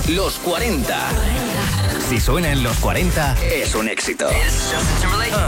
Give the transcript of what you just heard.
Los 40. Si suena en los 40, es un éxito.